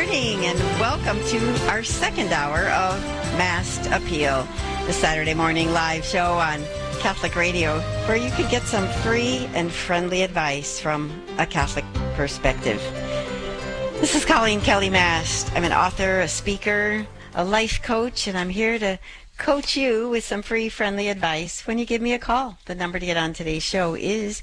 morning and welcome to our second hour of Masked Appeal, the Saturday morning live show on Catholic Radio where you could get some free and friendly advice from a Catholic perspective. This is Colleen Kelly Mast. I'm an author, a speaker, a life coach, and I'm here to coach you with some free, friendly advice when you give me a call. The number to get on today's show is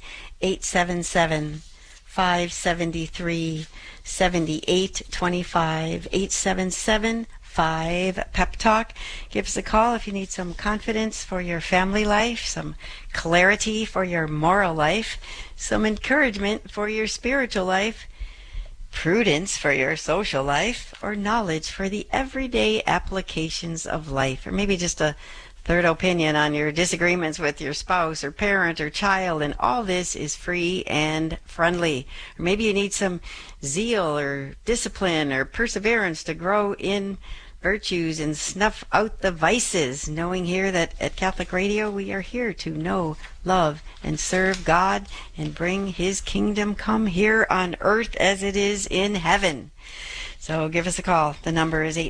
877-573-7825, 877-5-PEP-TALK. Give us a call if you need some confidence for your family life, some clarity for your moral life, some encouragement for your spiritual life, prudence for your social life, or knowledge for the everyday applications of life, or maybe just a third opinion on your disagreements with your spouse or parent or child, and all this is free and friendly. Or maybe you need some zeal or discipline or perseverance to grow in virtues and snuff out the vices, knowing here that at Catholic Radio we are here to know, love, and serve God and bring His kingdom come here on earth as it is in heaven. So give us a call. The number is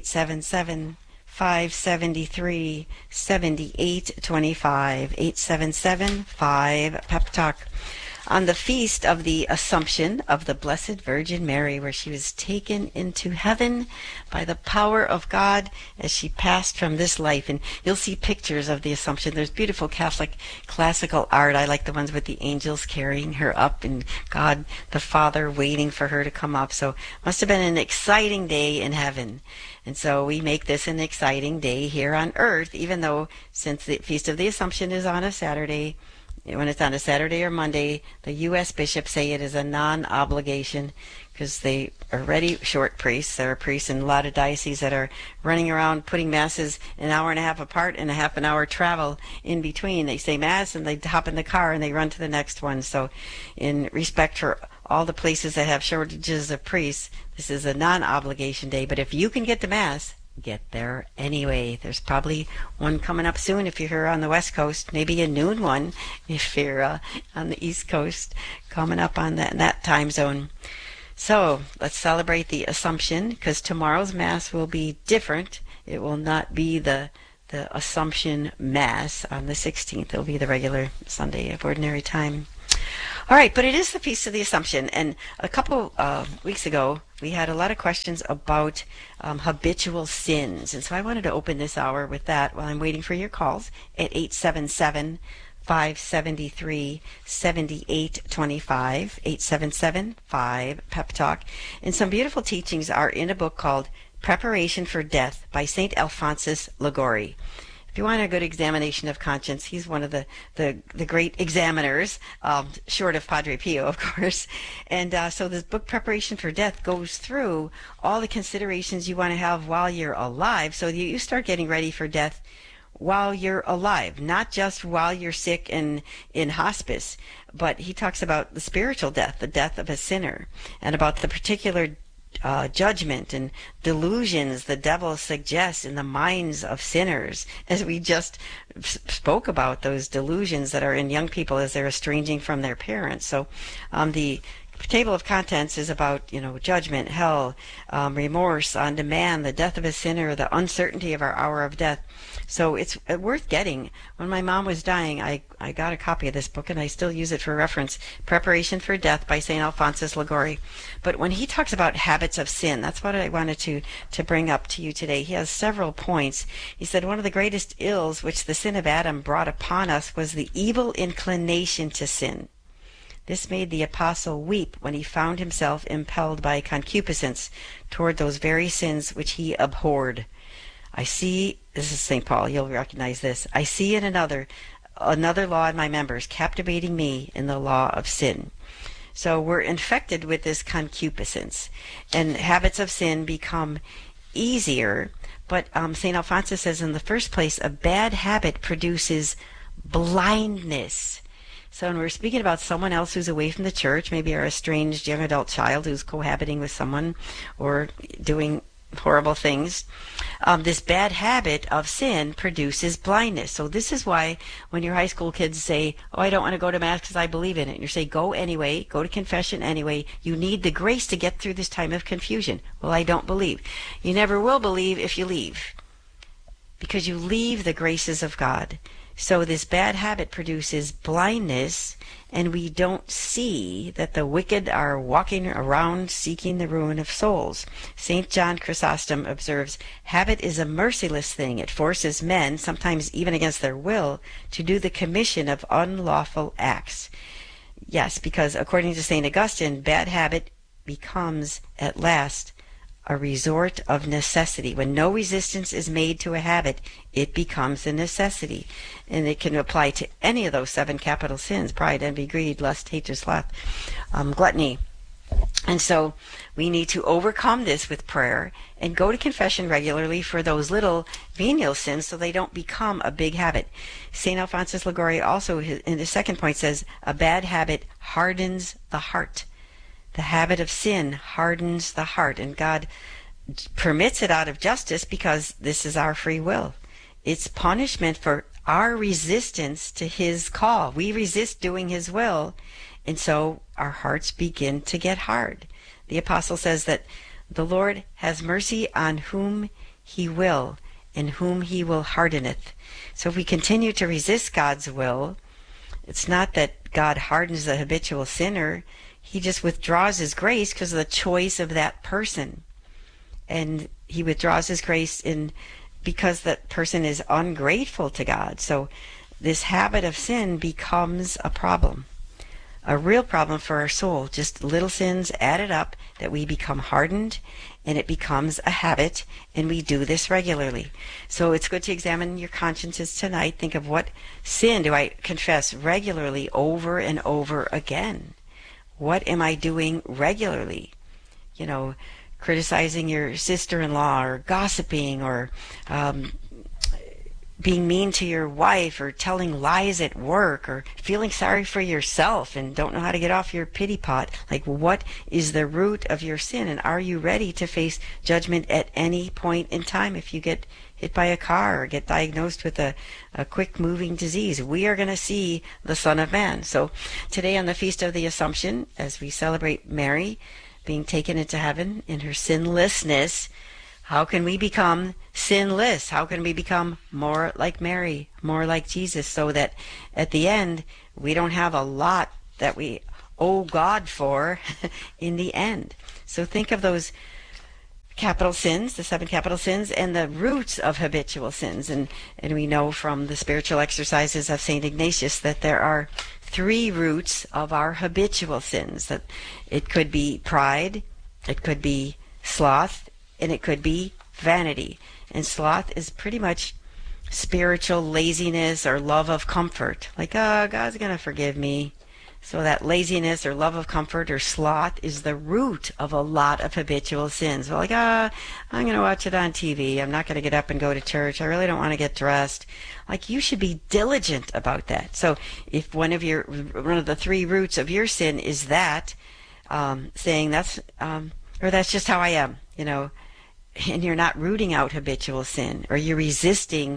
877-573-7825, 877-5-PEP-TALK. On the feast of the Assumption of the Blessed Virgin Mary, where she was taken into heaven by the power of God as she passed from this life. And you'll see pictures of the Assumption. There's beautiful Catholic classical art. I like the ones with the angels carrying her up and God the Father waiting for her to come up. So it must have been an exciting day in heaven. And so we make this an exciting day here on earth, even though since the Feast of the Assumption is on a Saturday, when it's on a Saturday or Monday, the U.S. bishops say it is a non-obligation because they are already short priests. There are priests in a lot of dioceses that are running around putting masses an hour and a half apart and a half an hour travel in between. They say mass and they hop in the car and they run to the next one. So in respect for all the places that have shortages of priests, this is a non-obligation day. But if you can get to mass, get there anyway. There's probably one coming up soon if you're here on the West Coast, maybe a noon one if you're on the East Coast, coming up on that time zone. So let's celebrate the Assumption, because tomorrow's Mass will be different. It will not be the Assumption Mass on the 16th. It'll be the regular Sunday of Ordinary Time. All right, but it is the Feast of the Assumption, and a couple weeks ago we had a lot of questions about habitual sins, and so I wanted to open this hour with that while I'm waiting for your calls at 877-573-7825, 877-5-PEP-TALK. And some beautiful teachings are in a book called Preparation for Death by St. Alphonsus Liguori. If you want a good examination of conscience, he's one of the great examiners, short of Padre Pio, of course. And so this book, Preparation for Death, goes through all the considerations you want to have while you're alive, so you start getting ready for death while you're alive, not just while you're sick and in hospice. But he talks about the spiritual death, the death of a sinner, and about the particular judgment and delusions the devil suggests in the minds of sinners, as we just spoke about those delusions that are in young people as they're estranging from their parents. So the table of contents is about, judgment, hell, remorse, on demand, the death of a sinner, the uncertainty of our hour of death. So it's worth getting. When my mom was dying, I got a copy of this book, and I still use it for reference, Preparation for Death by St. Alphonsus Liguori. But when he talks about habits of sin, that's what I wanted to bring up to you today. He has several points. He said one of the greatest ills which the sin of Adam brought upon us was the evil inclination to sin. This made the apostle weep when he found himself impelled by concupiscence toward those very sins which he abhorred. I see, this is St. Paul, you'll recognize this, I see in another law in my members, captivating me in the law of sin. So we're infected with this concupiscence, and habits of sin become easier. But St. Alphonsus says, in the first place, a bad habit produces blindness. So when we're speaking about someone else who's away from the church, maybe our estranged young adult child who's cohabiting with someone or doing horrible things. This bad habit of sin produces blindness. So this is why when your high school kids say, oh, I don't want to go to Mass because I believe in it, and you say, go anyway, go to confession anyway, you need the grace to get through this time of confusion. Well, I don't believe. You never will believe if you leave, because you leave the graces of God. So this bad habit produces blindness, and we don't see that the wicked are walking around seeking the ruin of souls. St. John Chrysostom observes, habit is a merciless thing. It forces men, sometimes even against their will, to do the commission of unlawful acts. Yes, because according to St. Augustine, bad habit becomes at last a resort of necessity. When no resistance is made to a habit, it becomes a necessity. And it can apply to any of those 7 capital sins: pride, envy, greed, lust, hatred, sloth, gluttony. And so we need to overcome this with prayer and go to confession regularly for those little venial sins so they don't become a big habit. St. Alphonsus Liguori also, in the second point, says, a bad habit hardens the heart. The habit of sin hardens the heart, and God permits it out of justice because this is our free will. It's punishment for our resistance to His call. We resist doing His will, and so our hearts begin to get hard. The apostle says that the Lord has mercy on whom He will, and whom He will hardeneth. So if we continue to resist God's will, it's not that God hardens the habitual sinner. He just withdraws His grace because of the choice of that person. And He withdraws His grace because that person is ungrateful to God. So this habit of sin becomes a problem, a real problem for our soul. Just little sins added up that we become hardened, and it becomes a habit, and we do this regularly. So it's good to examine your consciences tonight. Think of, what sin do I confess regularly over and over again? What am I doing regularly? Criticizing your sister-in-law, or gossiping, or being mean to your wife, or telling lies at work, or feeling sorry for yourself and don't know how to get off your pity pot. Like, what is the root of your sin? And are you ready to face judgment at any point in time if you get hit by a car or get diagnosed with a quick-moving disease? We are going to see the Son of Man. So today, on the Feast of the Assumption, as we celebrate Mary being taken into heaven in her sinlessness, how can we become sinless? How can we become more like Mary, more like Jesus, so that at the end we don't have a lot that we owe God for in the end? So think of those capital sins, the 7 capital sins, and the roots of habitual sins. And we know from the spiritual exercises of St. Ignatius that there are 3 roots of our habitual sins. That it could be pride, it could be sloth, and it could be vanity. And sloth is pretty much spiritual laziness or love of comfort. Like, oh, God's going to forgive me. So that laziness or love of comfort or sloth is the root of a lot of habitual sins. Well, like, I'm going to watch it on TV. I'm not going to get up and go to church. I really don't want to get dressed. Like, you should be diligent about that. So if one of the 3 roots of your sin is that, saying that's just how I am, and you're not rooting out habitual sin, or you're resisting,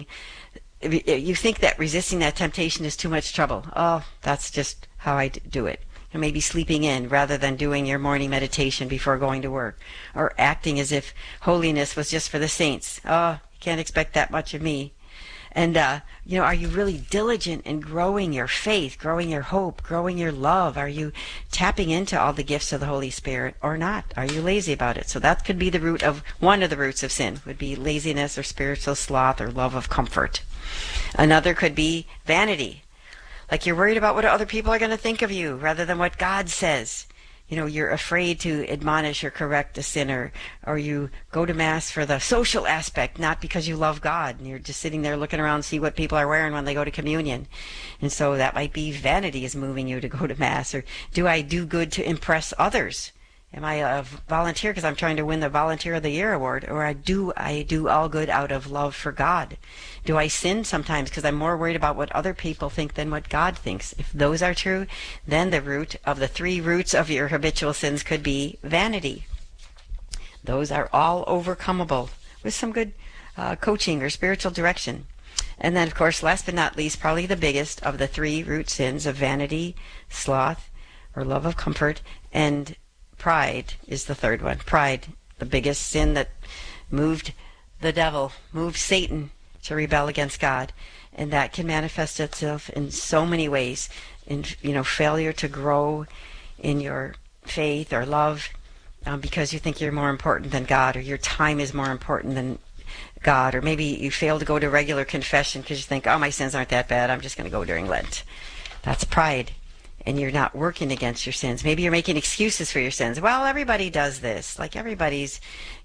you think that resisting that temptation is too much trouble. Oh, that's just how I do it. And maybe sleeping in rather than doing your morning meditation before going to work, or acting as if holiness was just for the saints. Oh, you can't expect that much of me. And, are you really diligent in growing your faith, growing your hope, growing your love? Are you tapping into all the gifts of the Holy Spirit or not? Are you lazy about it? So that could be one of the roots of sin, would be laziness or spiritual sloth or love of comfort. Another could be vanity. Like, you're worried about what other people are going to think of you rather than what God says. You're afraid to admonish or correct a sinner, or you go to Mass for the social aspect, not because you love God, and you're just sitting there looking around to see what people are wearing when they go to communion. And so that might be vanity is moving you to go to Mass. Or do I do good to impress others? Am I a volunteer because I'm trying to win the Volunteer of the Year award? Or do I do all good out of love for God? Do I sin sometimes because I'm more worried about what other people think than what God thinks? If those are true, then the root of the 3 roots of your habitual sins could be vanity. Those are all overcomable with some good coaching or spiritual direction. And then, of course, last but not least, probably the biggest of the three root sins of vanity, sloth, or love of comfort, and pride is the third one. Pride, the biggest sin that moved the devil, moved Satan to rebel against God. And that can manifest itself in so many ways, in failure to grow in your faith or love, because you think you're more important than God, or your time is more important than God, or maybe you fail to go to regular confession because you think, oh, my sins aren't that bad, I'm just going to go during Lent. That's pride, and you're not working against your sins. Maybe you're making excuses for your sins. Well, everybody does this, like everybody's,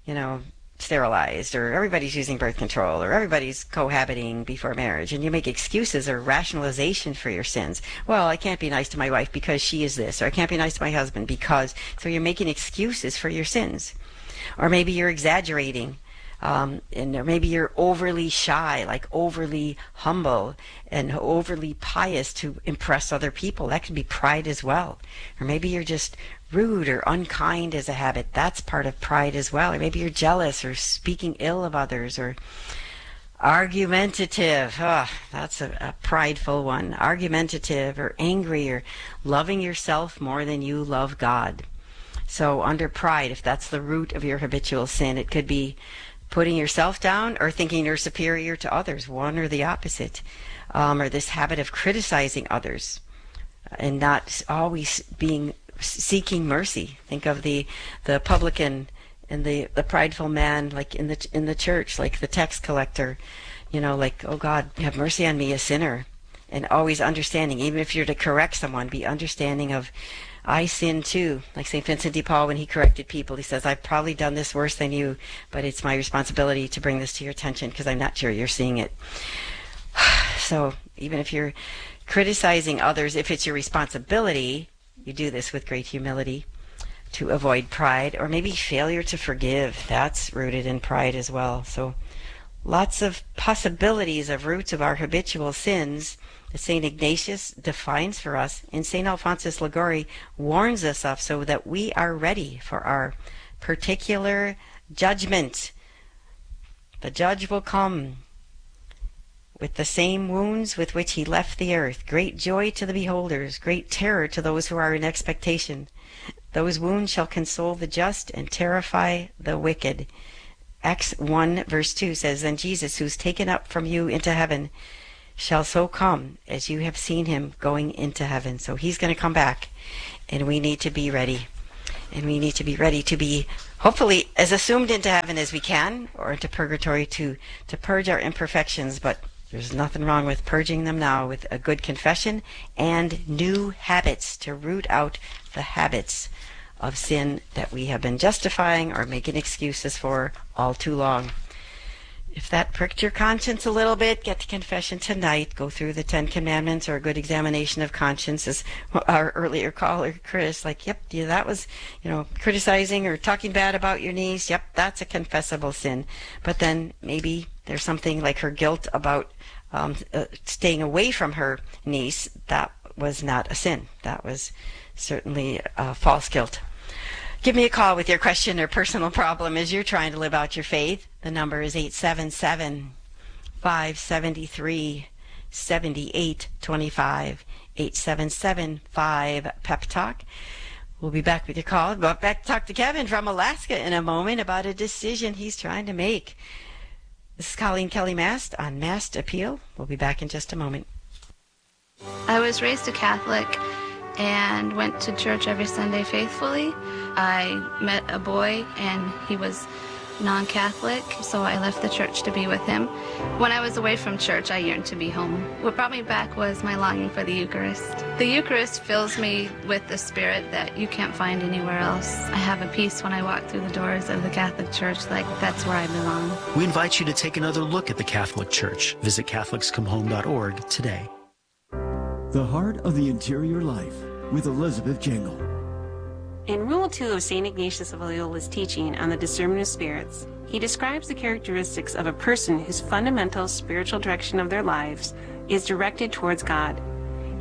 sterilized, or everybody's using birth control, or everybody's cohabiting before marriage, and you make excuses or rationalization for your sins. Well, I can't be nice to my wife because she is this, or I can't be nice to my husband because, so you're making excuses for your sins. Or maybe you're exaggerating, or maybe you're overly shy, like overly humble and overly pious to impress other people. That could be pride as well. Or maybe you're just rude or unkind as a habit. That's part of pride as well. Or maybe you're jealous or speaking ill of others, or argumentative. That's a prideful one. Argumentative or angry, or loving yourself more than you love God. So under pride, if that's the root of your habitual sin, it could be putting yourself down or thinking you're superior to others, one or the opposite. Or this habit of criticizing others and not always seeking mercy. Think of the publican and the prideful man, like in the church, like the tax collector, like, oh God, have mercy on me, a sinner. And always understanding, even if you're to correct someone, be understanding of, I sin too. Like St. Vincent de Paul, when he corrected people, he says, I've probably done this worse than you, but it's my responsibility to bring this to your attention because I'm not sure you're seeing it. So even if you're criticizing others, if it's your responsibility, you do this with great humility to avoid pride. Or maybe failure to forgive. That's rooted in pride as well. So lots of possibilities of roots of our habitual sins that St. Ignatius defines for us, and St. Alphonsus Liguori warns us of, so that we are ready for our particular judgment. The judge will come with the same wounds with which he left the earth. Great joy to the beholders, great terror to those who are in expectation. Those wounds shall console the just and terrify the wicked. Acts 1 verse 2 says, Then Jesus, who's taken up from you into heaven, shall so come as you have seen him going into heaven. So he's going to come back, and we need to be ready. And we need to be ready to be, hopefully, as assumed into heaven as we can, or into purgatory to purge our imperfections. But there's nothing wrong with purging them now with a good confession and new habits to root out the habits of sin that we have been justifying or making excuses for all too long. If that pricked your conscience a little bit, get to confession tonight. Go through the 10 Commandments, or a good examination of conscience, as our earlier caller, Chris, like, yep, yeah, that was, criticizing or talking bad about your niece. Yep, that's a confessable sin. But then maybe there's something like her guilt about staying away from her niece. That was not a sin. That was certainly false guilt. Give me a call with your question or personal problem as you're trying to live out your faith. The number is 877-573-7825, 877-5-PEP-TALK. We'll be back with your call. Go back to talk to Kevin from Alaska in a moment about a decision he's trying to make. This is Colleen Kelly Mast on Mast Appeal. We'll be back in just a moment. I was raised a Catholic and went to church every Sunday faithfully. I met a boy and he was non-Catholic, so I left the church to be with him. When I was away from church, I yearned to be home. What brought me back was my longing for the Eucharist. The Eucharist fills me with the spirit that you can't find anywhere else. I have a peace when I walk through the doors of the Catholic Church, like that's where I belong. We invite you to take another look at the Catholic Church. Visit CatholicsComeHome.org today. The Heart of the Interior Life with Elizabeth Jingle. In Rule 2 of St. Ignatius of Loyola's teaching on the discernment of spirits, he describes the characteristics of a person whose fundamental spiritual direction of their lives is directed towards God.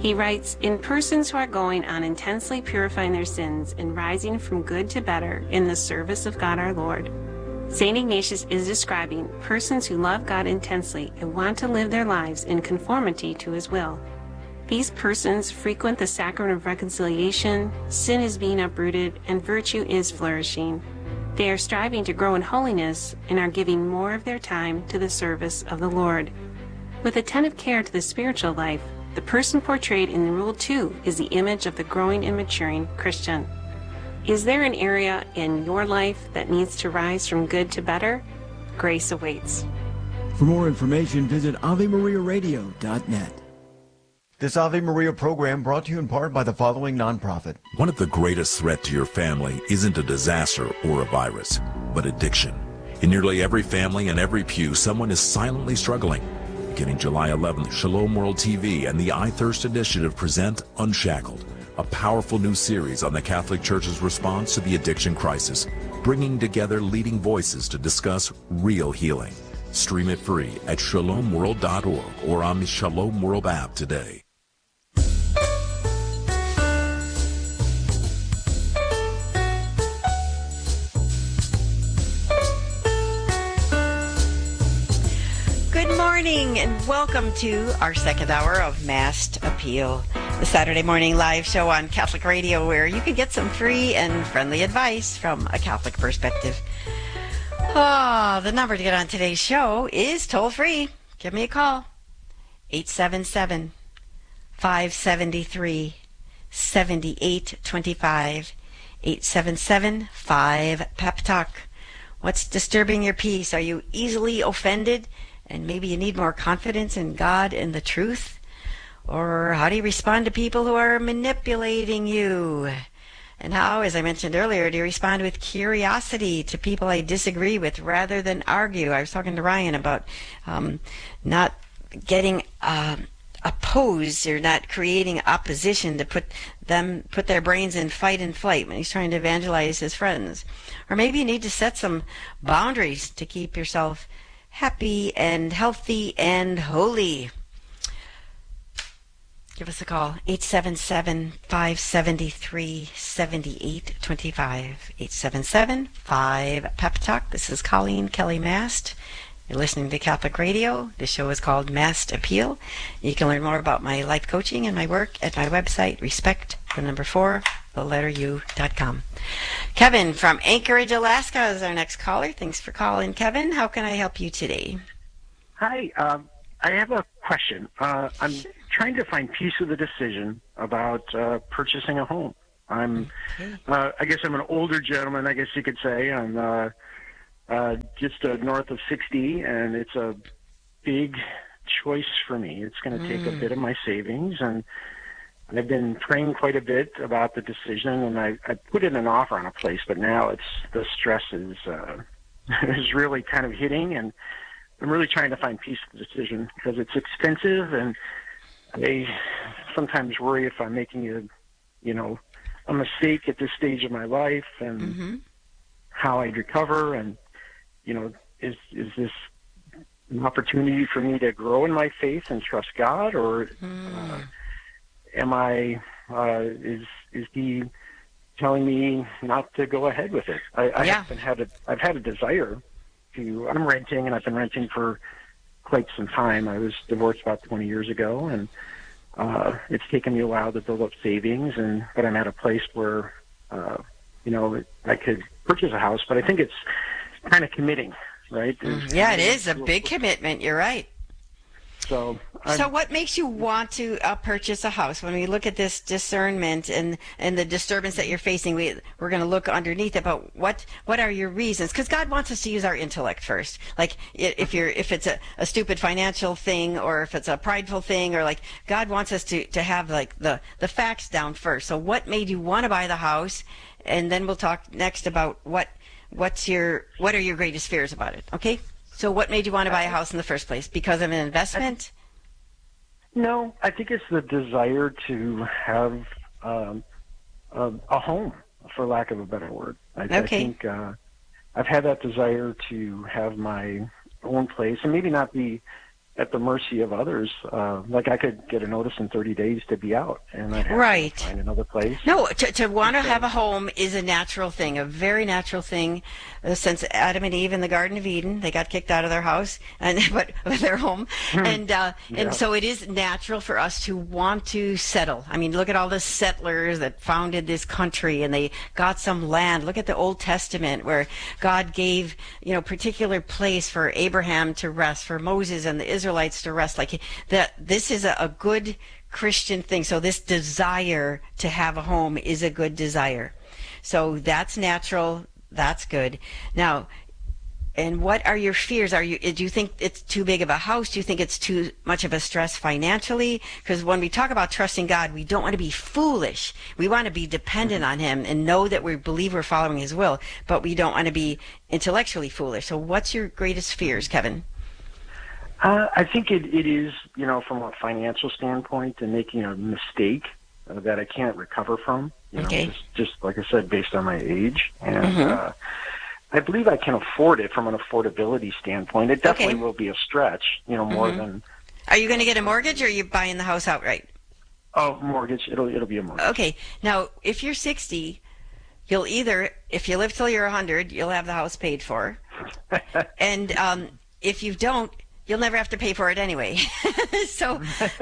He writes, in persons who are going on intensely purifying their sins and rising from good to better in the service of God our Lord. St. Ignatius is describing persons who love God intensely and want to live their lives in conformity to His will. These persons frequent the sacrament of reconciliation, sin is being uprooted, and virtue is flourishing. They are striving to grow in holiness and are giving more of their time to the service of the Lord. With attentive care to the spiritual life, the person portrayed in Rule 2 is the image of the growing and maturing Christian. Is there an area in your life that needs to rise from good to better? Grace awaits. For more information, visit AveMariaRadio.net. This Ave Maria program brought to you in part by the following nonprofit. One of the greatest threats to your family isn't a disaster or a virus, but addiction. In nearly every family and every pew, someone is silently struggling. Beginning July 11th, Shalom World TV and the I Thirst Initiative present Unshackled, a powerful new series on the Catholic Church's response to the addiction crisis, bringing together leading voices to discuss real healing. Stream it free at shalomworld.org or on the Shalom World app today. Good morning and welcome to our second hour of Masked Appeal, the Saturday morning live show on Catholic Radio where you can get some free and friendly advice from a Catholic perspective. The number to get on today's show is toll free. Give me a call. 877-573-7825. 877-5-PEP-TALK. What's disturbing your peace? Are you easily offended? And maybe you need more confidence in God and the truth? Or how do you respond to people who are manipulating you? And how, as I mentioned earlier, do you respond with curiosity to people I disagree with rather than argue? I was talking to Ryan about not getting opposed or not creating opposition to put their brains in fight and flight when he's trying to evangelize his friends. Or maybe you need to set some boundaries to keep yourself happy and healthy and holy. Give us a call, 877-573-7825, 877-5-PEP-TALK. This is Colleen Kelly Mast. You're listening to Catholic Radio. The show is called Masked Appeal. You can learn more about my life coaching and my work at my website, respect4u.com. Kevin from Anchorage, Alaska is our next caller. Thanks for calling, Kevin. How can I help you today? Hi, I have a question. I'm trying to find peace with the decision about purchasing a home. I guess I'm an older gentleman, I guess you could say. I'm just north of 60, and it's a big choice for me. It's going to take a bit of my savings, and I've been praying quite a bit about the decision, and I put in an offer on a place, but now the stress is really kind of hitting, and I'm really trying to find peace with the decision because it's expensive, and I sometimes worry if I'm making a mistake at this stage of my life and how I'd recover, and is this an opportunity for me to grow in my faith and trust God, or am I is He telling me not to go ahead with it? I've had a desire to. I'm renting, and I've been renting for quite some time. I was divorced about 20 years ago, and it's taken me a while to build up savings, but I'm at a place where I could purchase a house, but I think it's kind of committing, right? Yeah, it is a big commitment. You're right. So what makes you want to purchase a house? When we look at this discernment and the disturbance that you're facing, we're going to look underneath it. But what are your reasons? Because God wants us to use our intellect first. Like if it's a stupid financial thing, or if it's a prideful thing, or like God wants us to have like the facts down first. So what made you want to buy the house? And then we'll talk next about what are your greatest fears about it. Okay. So what made you want to buy a house in the first place? Because of an investment? No, I think it's the desire to have a home, for lack of a better word. I think I've had that desire to have my own place, and maybe not be at the mercy of others. Like I could get a notice in 30 days to be out, and I'd have Right. to find another place. No, to want to have a home is a natural thing, a very natural thing. Since Adam and Eve in the Garden of Eden, they got kicked out of their house and but their home, and so it is natural for us to want to settle. I mean, look at all the settlers that founded this country, and they got some land. Look at the Old Testament where God gave particular place for Abraham to rest, for Moses and the Israelites to rest. Like that, this is a good Christian thing. So this desire to have a home is a good desire. So that's natural. That's good. Now, and what are your fears? Do you think it's too big of a house? Do you think it's too much of a stress financially? Because when we talk about trusting God, we don't want to be foolish. We want to be dependent on Him and know that we believe we're following His will, but we don't want to be intellectually foolish. So what's your greatest fears, Kevin? I think it is, from a financial standpoint, and making a mistake that I can't recover from. Okay. Just like I said, based on my age, and I believe I can afford it from an affordability standpoint. It definitely will be a stretch, more than. Are you going to get a mortgage, or are you buying the house outright? Oh, mortgage. It'll be a mortgage. Okay. Now, if you're 60, you'll either, if you live till you're 100, you'll have the house paid for, and if you don't, you'll never have to pay for it anyway. So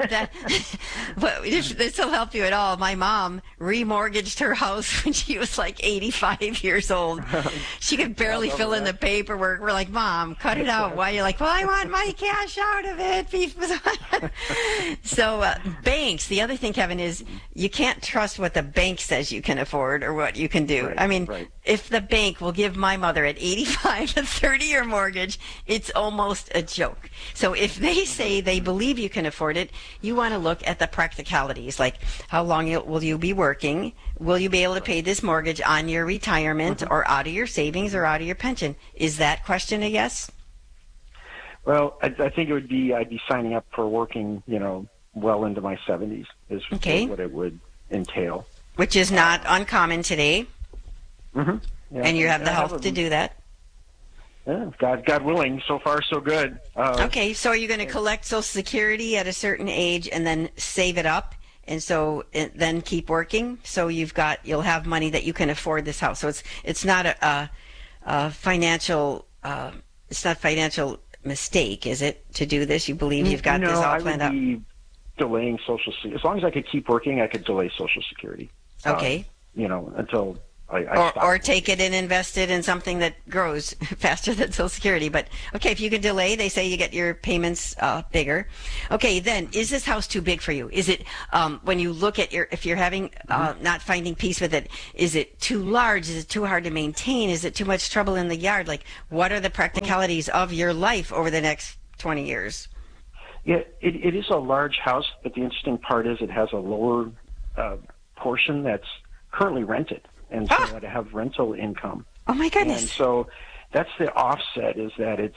but if this will help you at all, my mom remortgaged her house when she was like 85 years old. She could barely fill in the paperwork. We're like, Mom, cut it out. Why? You're like, well, I want my cash out of it. So banks, the other thing, Kevin, is you can't trust what the bank says you can afford or what you can do. Right, I mean, right. If the bank will give my mother at 85 a 30-year mortgage, it's almost a joke. So if they say they believe you can afford it, you want to look at the practicalities, like how long will you be working? Will you be able to pay this mortgage on your retirement or out of your savings or out of your pension? Is that question a yes? Well, I think it would be, I'd be signing up for working, well into my 70s is what it would entail. Which is not uncommon today. Yeah. And you have the health to do that. Yeah, God willing, so far so good. Okay, so are you going to collect Social Security at a certain age and then save it up, and so then keep working? So you'll have money that you can afford this house. So it's not a financial mistake, is it, to do this? You believe you've got this all planned out? No, I would be delaying Social Security. As long as I could keep working, I could delay Social Security. Okay. Until I stop. Or take it and invest it in something that grows faster than Social Security. But, okay, if you can delay, they say you get your payments bigger. Okay, then, is this house too big for you? Is it, when you look at if you're having, not finding peace with it, is it too large? Is it too hard to maintain? Is it too much trouble in the yard? Like, what are the practicalities of your life over the next 20 years? Yeah, it is a large house, but the interesting part is it has a lower portion that's currently rented. And so I have rental income. Oh, my goodness. And so that's the offset, is that it's,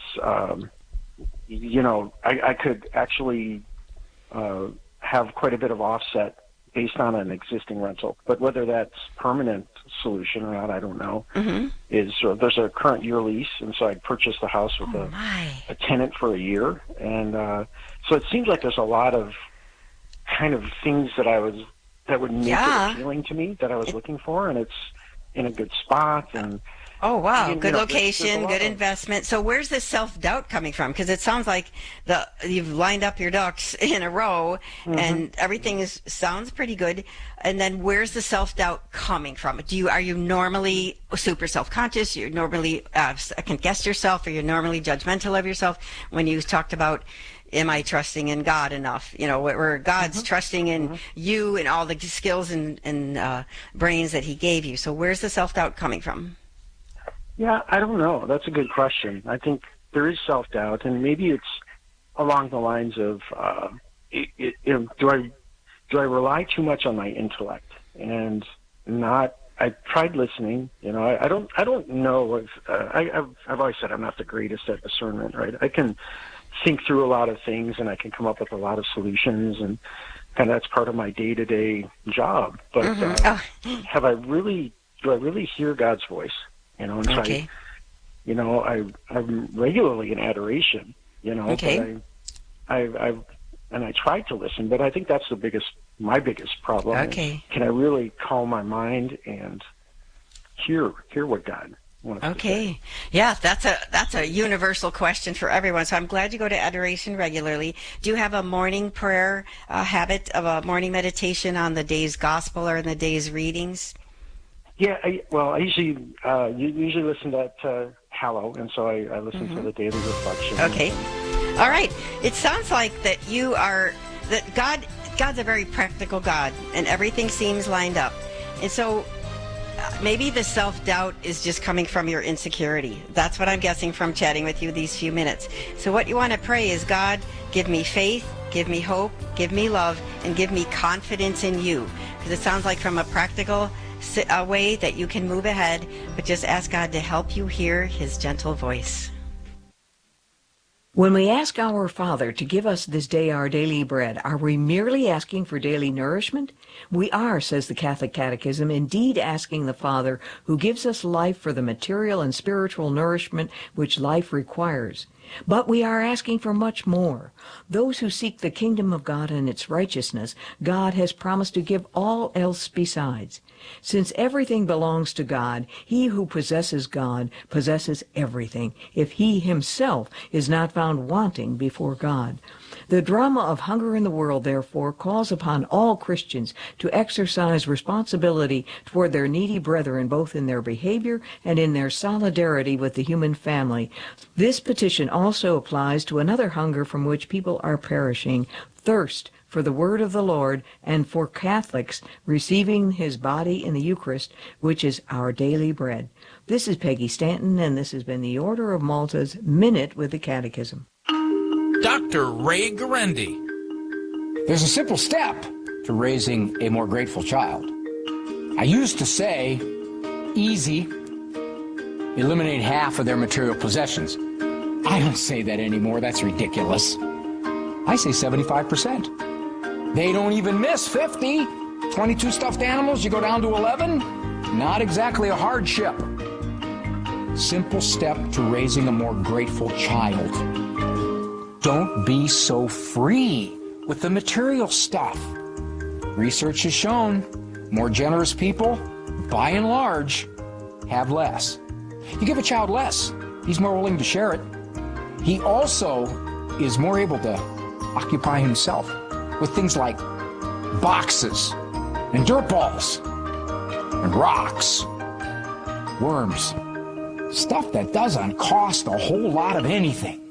I could actually have quite a bit of offset based on an existing rental. But whether that's permanent solution or not, I don't know. There's a current year lease, and so I purchased the house with a tenant for a year. And so it seems like there's a lot of kind of things that would make it appealing to me that I was looking for, and it's in a good spot. And oh, wow, good location, good investment. So where's the self-doubt coming from? Because it sounds like you've lined up your ducks in a row, and everything sounds pretty good. And then where's the self-doubt coming from? Are you normally super self-conscious? You normally second-guess yourself, or you're normally judgmental of yourself? When you talked about, am I trusting in God enough? Where God's trusting in you and all the skills and brains that He gave you. So where's the self-doubt coming from? Yeah, I don't know. That's a good question. I think there is self-doubt, and maybe it's along the lines of, do I rely too much on my intellect and not? I tried listening. I don't know if I've always said I'm not the greatest at discernment. Right? I can think through a lot of things, and I can come up with a lot of solutions, and that's part of my day-to-day job. But do I really hear God's voice? And so I'm regularly in adoration, but I tried to listen, but I think that's my biggest problem. Okay. Can I really calm my mind and hear what God wants to say? Okay. Yeah, that's a universal question for everyone. So I'm glad you go to adoration regularly. Do you have a morning prayer habit of a morning meditation on the day's gospel or in the day's readings? Yeah, I usually listen to Hallow, and so I listen to the daily reflection. Okay. All right. It sounds like that God's a very practical God, and everything seems lined up. And so maybe the self-doubt is just coming from your insecurity. That's what I'm guessing from chatting with you these few minutes. So what you want to pray is, God, give me faith, give me hope, give me love, and give me confidence in you. Because it sounds like from a practical way that you can move ahead, but just ask God to help you hear his gentle voice. When we ask our Father to give us this day our daily bread, are we merely asking for daily nourishment? We are, says the Catholic Catechism, indeed asking the Father who gives us life for the material and spiritual nourishment which life requires. But we are asking for much more. Those who seek the kingdom of God and its righteousness, God has promised to give all else besides. Since everything belongs to God, he who possesses God possesses everything, if he himself is not found wanting before God. The drama of hunger in the world, therefore, calls upon all Christians to exercise responsibility toward their needy brethren, both in their behavior and in their solidarity with the human family. This petition also applies to another hunger from which people are perishing, thirst for the word of the Lord, and for Catholics receiving his body in the Eucharist, which is our daily bread. This is Peggy Stanton, and this has been the Order of Malta's Minute with the Catechism. Dr. Ray Guarendi. There's a simple step to raising a more grateful child. I used to say, easy, eliminate half of their material possessions. I don't say that anymore. That's ridiculous. I say 75%. They don't even miss 50. 22 stuffed animals, you go down to 11. Not exactly a hardship. Simple step to raising a more grateful child. Don't be so free with the material stuff. Research has shown more generous people, by and large, have less. You give a child less, he's more willing to share it. He also is more able to occupy himself with things like boxes and dirt balls and rocks, worms, stuff that doesn't cost a whole lot of anything.